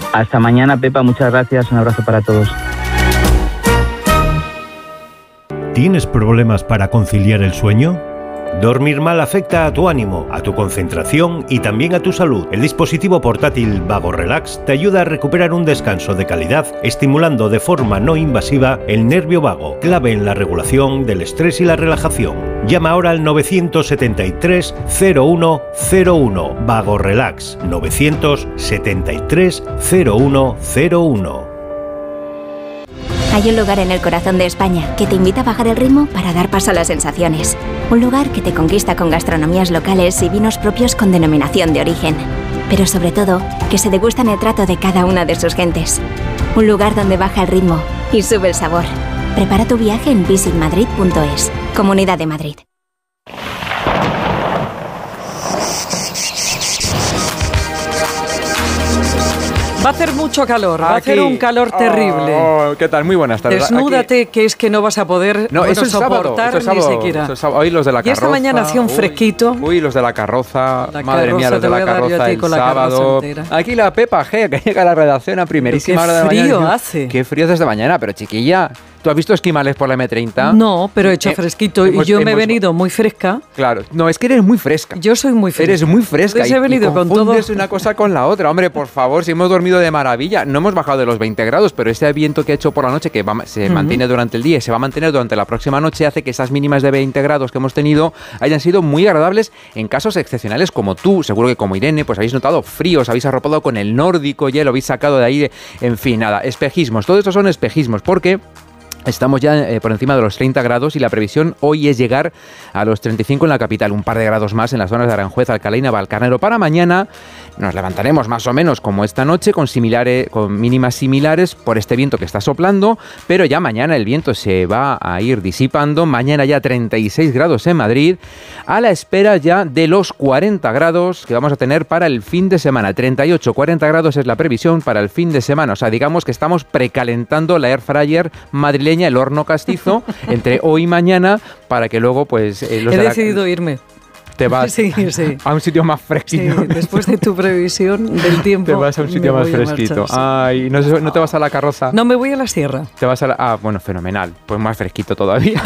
Hasta mañana, Pepa, muchas gracias, un abrazo para todos. ¿Tienes problemas para conciliar el sueño? Dormir mal afecta a tu ánimo, a tu concentración y también a tu salud. El dispositivo portátil Vago Relax te ayuda a recuperar un descanso de calidad, estimulando de forma no invasiva el nervio vago, clave en la regulación del estrés y la relajación. Llama ahora al 973 0101 Vago Relax 973 0101. Hay un lugar en el corazón de España que te invita a bajar el ritmo para dar paso a las sensaciones. Un lugar que te conquista con gastronomías locales y vinos propios con denominación de origen. Pero sobre todo, que se degusta en el trato de cada una de sus gentes. Un lugar donde baja el ritmo y sube el sabor. Prepara tu viaje en visitmadrid.es. Comunidad de Madrid. Va a hacer mucho calor, va a hacer un calor terrible. ¿Qué tal? Muy buenas tardes. Desnúdate, que es que no vas a poder soportar ni siquiera. Hoy los de la carroza. Y esta mañana hacía un fresquito. Uy, los de la carroza. Madre mía, los de la carroza el sábado. Aquí la Pepa G, que llega a la redacción a primerísima hora de la mañana. ¡Qué frío hace! ¡Qué frío desde mañana! Pero chiquilla, ¿tú has visto esquimales por la M30? No, pero he hecho fresquito y yo me he venido muy fresca. Claro, no, es que eres muy fresca. Yo soy muy fresca. Eres muy fresca. Entonces he venido con todo. Confundes una cosa con la otra. Hombre, por favor, si hemos dormido de maravilla. No hemos bajado de los 20 grados, pero ese viento que ha hecho por la noche, que se mantiene durante el día y se va a mantener durante la próxima noche, hace que esas mínimas de 20 grados que hemos tenido hayan sido muy agradables en casos excepcionales como tú. Seguro que como Irene, pues habéis notado frío, os habéis arropado con el nórdico, ya lo habéis sacado de ahí. En fin, nada, espejismos. Todo esto son espejismos, porque estamos ya por encima de los 30 grados y la previsión hoy es llegar a los 35 en la capital, un par de grados más en las zonas de Aranjuez, Alcalá y Navalcarnero. Para mañana nos levantaremos más o menos como esta noche, con mínimas similares por este viento que está soplando, pero ya mañana el viento se va a ir disipando. Mañana ya 36 grados en Madrid, a la espera ya de los 40 grados que vamos a tener para el fin de semana. 38-40 grados es la previsión para el fin de semana. O sea, digamos que estamos precalentando la air fryer madrileña, el horno castizo, entre hoy y mañana, para que luego pues... He decidido irme. Te vas a un sitio más fresquito. Sí, después de tu previsión del tiempo. Te vas a un sitio más fresquito. Ay, ¿no te vas a la carroza? No, me voy a la sierra. Te vas a la... Ah, bueno, fenomenal. Pues más fresquito todavía.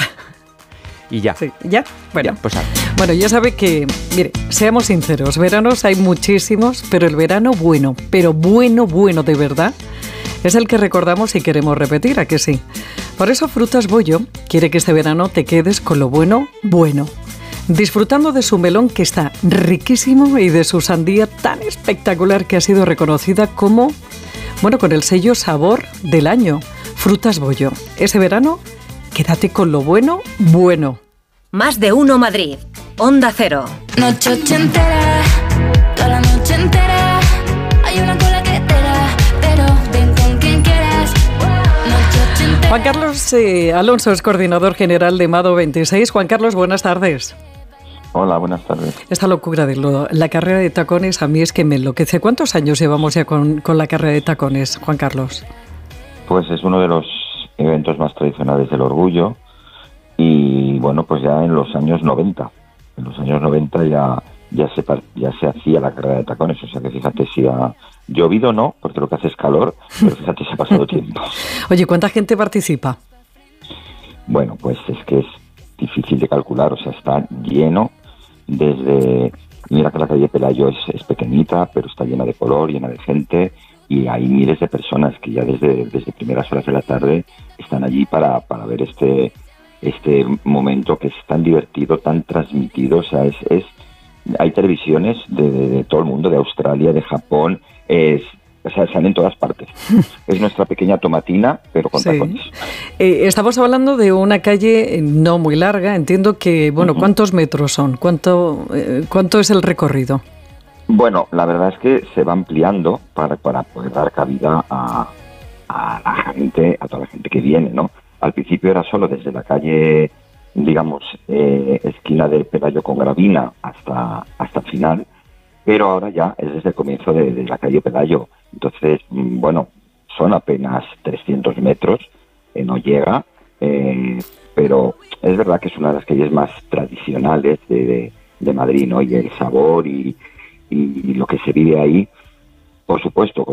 Y ya. Sí, ¿ya? Bueno, ya, pues bueno, ya sabe que, mire, seamos sinceros, veranos hay muchísimos, pero el verano bueno, pero bueno de verdad, es el que recordamos y queremos repetir, ¿a que sí? Por eso Frutas Bollo quiere que este verano te quedes con lo bueno, disfrutando de su melón, que está riquísimo, y de su sandía tan espectacular que ha sido reconocida como, bueno, con el sello Sabor del Año. Frutas Bollo. Ese verano, quédate con lo bueno. Más de uno Madrid. Onda Cero. Noche ochentera, toda la noche entera. Hay una cola que te da, pero ven con quien quieras. Noche ochentera. Juan Carlos Alonso es coordinador general de Mado 26. Juan Carlos, buenas tardes. Hola, buenas tardes. Esta locura de la carrera de tacones a mí es que me enloquece. ¿Cuántos años llevamos ya con la carrera de tacones, Juan Carlos? Pues es uno de los eventos más tradicionales del orgullo y bueno, pues ya en los años 90. En los años 90 ya se hacía la carrera de tacones, o sea que fíjate, si ha llovido no, porque lo que hace es calor, pero fíjate, se ha pasado tiempo. Oye, ¿cuánta gente participa? Bueno, pues es que es difícil de calcular, o sea, está lleno desde... Mira que la calle Pelayo es pequeñita, pero está llena de color, llena de gente, y hay miles de personas que ya desde primeras horas de la tarde están allí para ver este momento que es tan divertido, tan transmitido. O sea, hay televisiones de todo el mundo, de Australia, de Japón, o sea, salen en todas partes. Es nuestra pequeña tomatina, pero con tacones. Estamos hablando de una calle no muy larga. Entiendo que, bueno, ¿cuántos metros son? ¿Cuánto es el recorrido? Bueno, la verdad es que se va ampliando para poder dar cabida a la gente, a toda la gente que viene, ¿no? Al principio era solo desde la calle, digamos, esquina de Pelayo con Gravina hasta el final, pero ahora ya es desde el comienzo de la calle Pelayo. Entonces, bueno, son apenas 300 metros, no llega, pero es verdad que es una de las calles más tradicionales de Madrid, ¿no? Y el sabor y lo que se vive ahí, por supuesto,